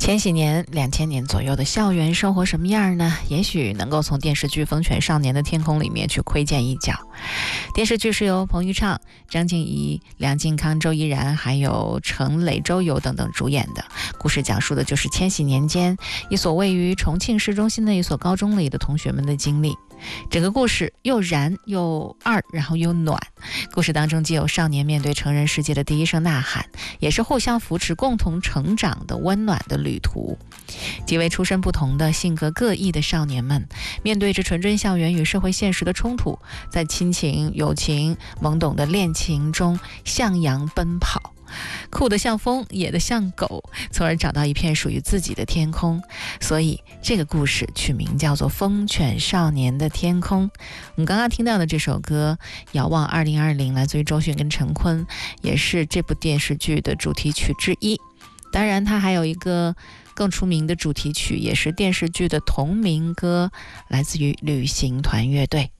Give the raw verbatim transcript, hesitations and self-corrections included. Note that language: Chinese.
千禧年、两千年左右的校园生活什么样呢？也许能够从电视剧《风犬少年的天空》里面去窥见一角。电视剧是由彭昱畅、张婧仪、梁靖康、周依然还有程磊、周游等等主演的。故事讲述的就是千禧年间一所位于重庆市中心的一所高中里的同学们的经历。整个故事又燃又二，然后又暖。故事当中既有少年面对成人世界的第一声呐喊，也是互相扶持共同成长的温暖的旅途。几位出身不同的性格各异的少年们，面对着纯真校园与社会现实的冲突，在亲情、友情、懵懂的恋情中向阳奔跑，酷得像风，野得像狗，从而找到一片属于自己的天空。所以这个故事取名叫做《风犬少年的天空》。我们刚刚听到的这首歌《遥望二零二零》来自于周迅跟陈坤，也是这部电视剧的主题曲之一。当然它还有一个更出名的主题曲，也是电视剧的同名歌，来自于旅行团乐队。